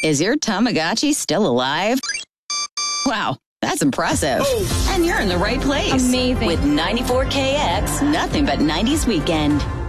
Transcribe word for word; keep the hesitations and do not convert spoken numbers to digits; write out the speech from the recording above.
Is your Tamagotchi still alive? Wow, that's impressive. And you're in the right place. Amazing. With ninety-four K X, nothing but nineties weekend.